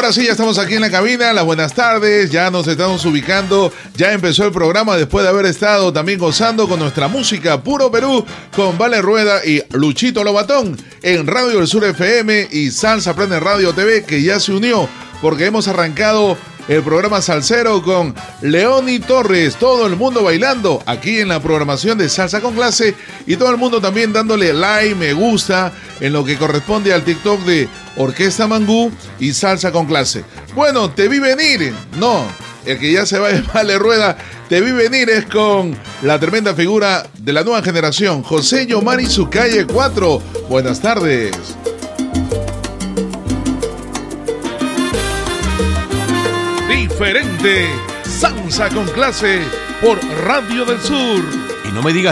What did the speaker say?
Ahora sí, ya estamos aquí en la cabina. Las buenas tardes, ya nos estamos ubicando. Ya empezó el programa después de haber estado también gozando con nuestra música Puro Perú con Vale Rueda y Luchito Lobatón en Radio del Sur FM y Salsa Prende Radio TV, que ya se unió porque hemos arrancado el programa salsero con Leoni Torres, todo el mundo bailando aquí en la programación de Salsa con Clase y todo el mundo también dándole like, me gusta en lo que corresponde al TikTok de Orquesta Mangú y Salsa con Clase. Bueno, te vi venir, no, el que ya se va es Vale Rueda, te vi venir es con la tremenda figura de la nueva generación, José Yomari Su Calle 4. Buenas tardes. Diferente, Salsa con Clase por Radio del Sur. Y no me digas